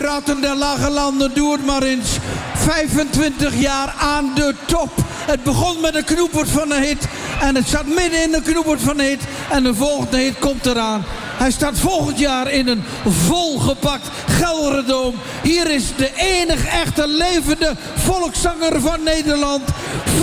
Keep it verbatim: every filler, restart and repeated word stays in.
Piraten der Lage Landen, doe het maar eens. vijfentwintig jaar aan de top. Het begon met een knoepert van een hit. En het zat midden in de knoepert van een hit. En de volgende hit komt eraan. Hij staat volgend jaar in een volgepakt Gelderdoom. Hier is de enige echte levende volkszanger van Nederland.